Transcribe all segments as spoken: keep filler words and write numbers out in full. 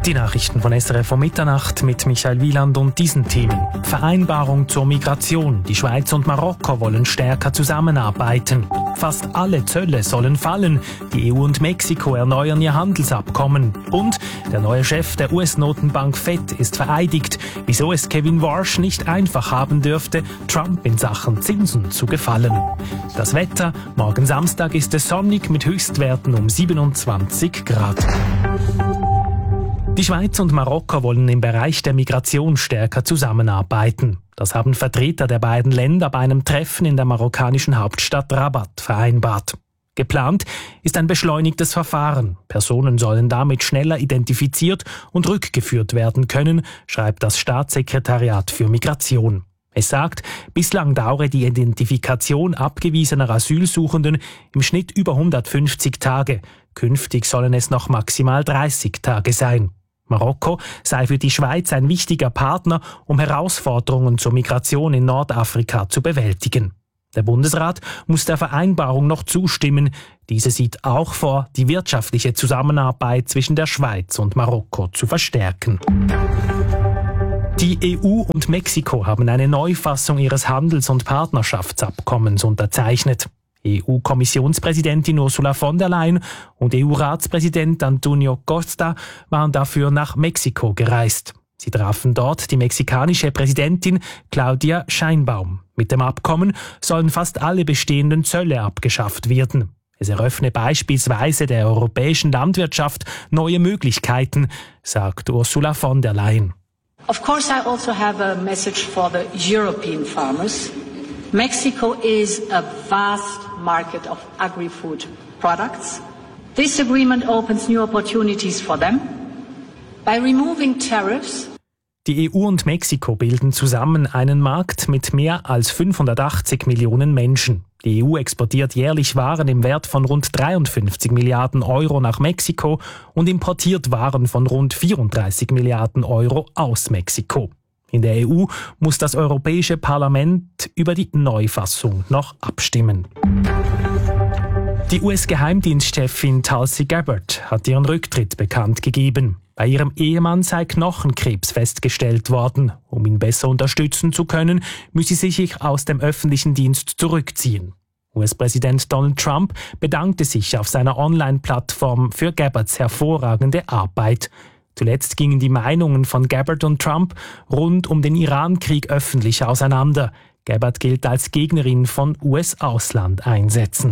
Die Nachrichten von S R F um Mitternacht mit Michael Wieland und diesen Themen. Vereinbarung zur Migration. Die Schweiz und Marokko wollen stärker zusammenarbeiten. Fast alle Zölle sollen fallen. Die E U und Mexiko erneuern ihr Handelsabkommen. Und der neue Chef der U S-Notenbank Fed ist vereidigt, wieso es Kevin Warsh nicht einfach haben dürfte, Trump in Sachen Zinsen zu gefallen. Das Wetter. Morgen Samstag ist es sonnig mit Höchstwerten um siebenundzwanzig Grad. Die Schweiz und Marokko wollen im Bereich der Migration stärker zusammenarbeiten. Das haben Vertreter der beiden Länder bei einem Treffen in der marokkanischen Hauptstadt Rabat vereinbart. Geplant ist ein beschleunigtes Verfahren. Personen sollen damit schneller identifiziert und rückgeführt werden können, schreibt das Staatssekretariat für Migration. Es sagt, bislang dauere die Identifikation abgewiesener Asylsuchenden im Schnitt über hundertfünfzig Tage. Künftig sollen es noch maximal dreißig Tage sein. Marokko sei für die Schweiz ein wichtiger Partner, um Herausforderungen zur Migration in Nordafrika zu bewältigen. Der Bundesrat muss der Vereinbarung noch zustimmen. Diese sieht auch vor, die wirtschaftliche Zusammenarbeit zwischen der Schweiz und Marokko zu verstärken. Die E U und Mexiko haben eine Neufassung ihres Handels- und Partnerschaftsabkommens unterzeichnet. E U-Kommissionspräsidentin Ursula von der Leyen und E U-Ratspräsident Antonio Costa waren dafür nach Mexiko gereist. Sie trafen dort die mexikanische Präsidentin Claudia Sheinbaum. Mit dem Abkommen sollen fast alle bestehenden Zölle abgeschafft werden. Es eröffne beispielsweise der europäischen Landwirtschaft neue Möglichkeiten, sagt Ursula von der Leyen. Of course, I also have a message for the European farmers. Mexico is a vast market of agri-food products. This agreement opens new opportunities for them. By removing tariffs. Die E U und Mexiko bilden zusammen einen Markt mit mehr als fünfhundertachtzig Millionen Menschen. Die E U exportiert jährlich Waren im Wert von rund dreiundfünfzig Milliarden Euro nach Mexiko und importiert Waren von rund vierunddreißig Milliarden Euro aus Mexiko. In der E U muss das Europäische Parlament über die Neufassung noch abstimmen. Die U S-Geheimdienstchefin Tulsi Gabbard hat ihren Rücktritt bekannt gegeben. Bei ihrem Ehemann sei Knochenkrebs festgestellt worden. Um ihn besser unterstützen zu können, müsse sie sich aus dem öffentlichen Dienst zurückziehen. U S-Präsident Donald Trump bedankte sich auf seiner Online-Plattform für Gabbards hervorragende Arbeit. Zuletzt gingen die Meinungen von Gabbard und Trump rund um den Iran-Krieg öffentlich auseinander. Gabbard gilt als Gegnerin von U S-Auslandeinsätzen.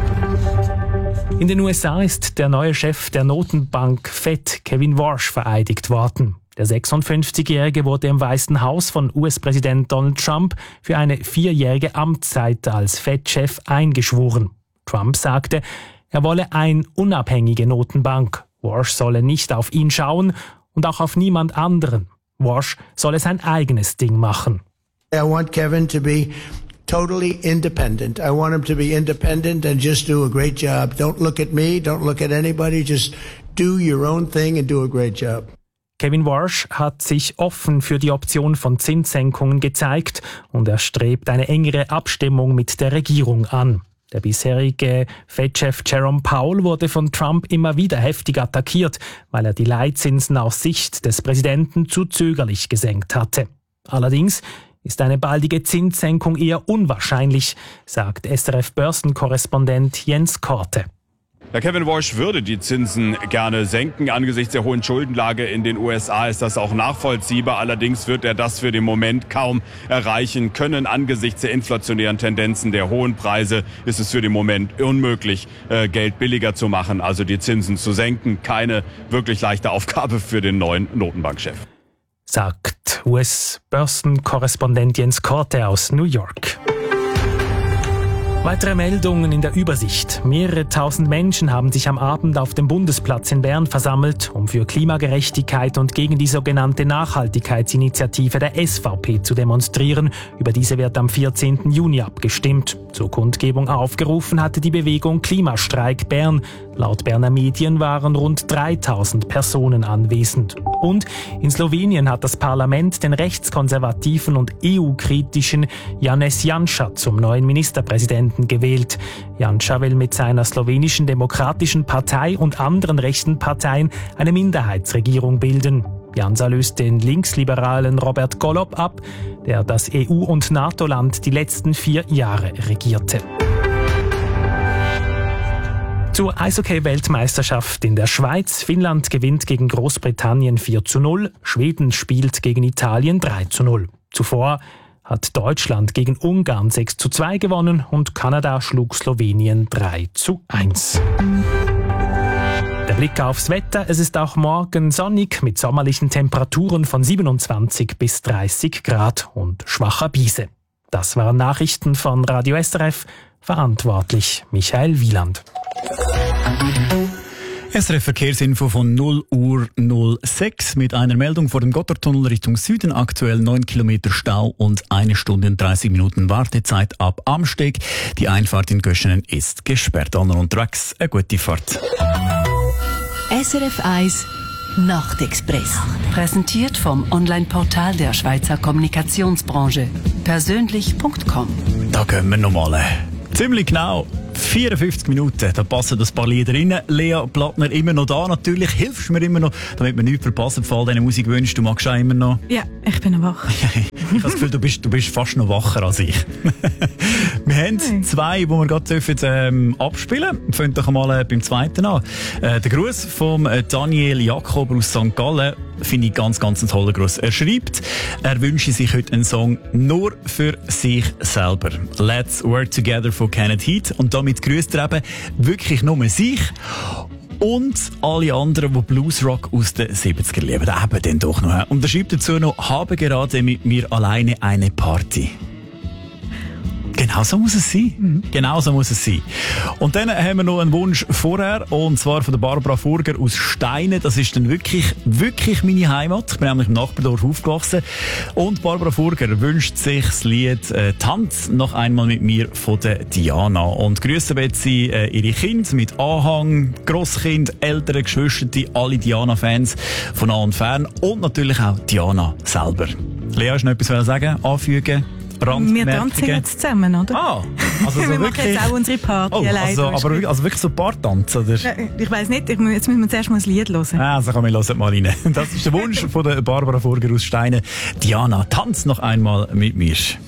In den U S A ist der neue Chef der Notenbank Fed, Kevin Warsh, vereidigt worden. Der sechsundfünfzigjährige wurde im Weißen Haus von U S-Präsident Donald Trump für eine vierjährige Amtszeit als Fed-Chef eingeschworen. Trump sagte, er wolle eine unabhängige Notenbank. Warsh solle nicht auf ihn schauen und auch auf niemand anderen. Warsh solle sein eigenes Ding machen. I want Kevin to be totally independent. I want him to be independent and just do a great job. Don't look at me, don't look at anybody, just do your own thing and do a great job. Kevin Warsh hat sich offen für die Option von Zinssenkungen gezeigt und er strebt eine engere Abstimmung mit der Regierung an. Der bisherige Fed-Chef Jerome Powell wurde von Trump immer wieder heftig attackiert, weil er die Leitzinsen aus Sicht des Präsidenten zu zögerlich gesenkt hatte. Allerdings ist eine baldige Zinssenkung eher unwahrscheinlich, sagt S R F-Börsenkorrespondent Jens Korte. Ja, Kevin Warsh würde die Zinsen gerne senken. Angesichts der hohen Schuldenlage in den U S A ist das auch nachvollziehbar. Allerdings wird er das für den Moment kaum erreichen können. Angesichts der inflationären Tendenzen der hohen Preise ist es für den Moment unmöglich, Geld billiger zu machen, also die Zinsen zu senken. Keine wirklich leichte Aufgabe für den neuen Notenbankchef, sagt U S-Börsenkorrespondent Jens Korte aus New York. Weitere Meldungen in der Übersicht. Mehrere tausend Menschen haben sich am Abend auf dem Bundesplatz in Bern versammelt, um für Klimagerechtigkeit und gegen die sogenannte Nachhaltigkeitsinitiative der S V P zu demonstrieren. Über diese wird am vierzehnten Juni abgestimmt. Zur Kundgebung aufgerufen hatte die Bewegung Klimastreik Bern. Laut Berner Medien waren rund dreitausend Personen anwesend. Und in Slowenien hat das Parlament den rechtskonservativen und E U-kritischen Janez Janša zum neuen Ministerpräsidenten gewählt. Janša will mit seiner slowenischen Demokratischen Partei und anderen rechten Parteien eine Minderheitsregierung bilden. Janša löst den linksliberalen Robert Golob ab, der das E U- und NATO-Land die letzten vier Jahre regierte. Zur Eishockey-Weltmeisterschaft in der Schweiz. Finnland gewinnt gegen Großbritannien vier zu null, Schweden spielt gegen Italien drei zu null. Zuvor hat Deutschland gegen Ungarn sechs zu zwei gewonnen und Kanada schlug Slowenien drei zu eins. Der Blick aufs Wetter. Es ist auch morgen sonnig mit sommerlichen Temperaturen von siebenundzwanzig bis dreißig Grad und schwacher Brise. Das waren Nachrichten von Radio S R F. Verantwortlich Michael Wieland. S R F Verkehrsinfo von null Uhr null sechs mit einer Meldung vor dem Gotthardtunnel Richtung Süden. Aktuell neun Kilometer Stau und eine Stunde und dreißig Minuten Wartezeit ab Amsteg. Die Einfahrt in Göschenen ist gesperrt. Alle unterwegs, eine gute Fahrt. S R F eins Nachtexpress. Präsentiert vom Online-Portal der Schweizer Kommunikationsbranche. Persönlich Punkt com. Da gehen wir nochmal. Ziemlich genau. vierundfünfzig Minuten, da passen das paar Lieder rein. Lea Plattner immer noch da, natürlich. Hilfst du mir immer noch, damit wir nichts verpassen, falls deine Musik wünschst. Du magst auch immer noch. Ja, ich bin wach. Ich habe das Gefühl, du bist, du bist fast noch wacher als ich. Wir haben Hey. zwei, die wir gerade dürfen, ähm, abspielen. Fangen doch mal äh, beim zweiten an. Äh, der Gruß vom äh, Daniel Jakob aus Sankt Gallen finde ich ganz, ganz einen tollen Gruß. Er schreibt, er wünsche sich heute einen Song nur für sich selber. Let's Work Together von Kenneth Heat. Und damit grüßt er eben wirklich nur sich und alle anderen, die Bluesrock aus den siebziger lieben. Eben dann doch noch. Und er schreibt dazu noch, habe gerade mit mir alleine eine Party. Genau so muss es sein. Mhm. Genau so muss es sein. Und dann haben wir noch einen Wunsch vorher, und zwar von der Barbara Furger aus Steinen. Das ist dann wirklich, wirklich meine Heimat. Ich bin nämlich im Nachbardorf aufgewachsen. Und Barbara Furger wünscht sich das Lied äh, «Tanz» noch einmal mit mir von der Diana. Und grüßen wird sie äh, ihre Kinder mit Anhang, Grosskind, Eltern, Geschwister, alle Diana-Fans von nah und fern. Und natürlich auch Diana selber. Lea, hast du noch etwas sagen, anfügen? Wir tanzen jetzt zusammen, oder? Ah, also so wir wirklich... machen jetzt auch unsere Party oh, allein. Also, aber wirklich, also wirklich so Paartanz, oder? Ich weiss nicht, ich, jetzt müssen wir zuerst mal ein Lied hören. Ah, also komm, wir hören mal rein. Das ist der Wunsch von der Barbara Furger aus Steinen. Diana, tanz noch einmal mit mir.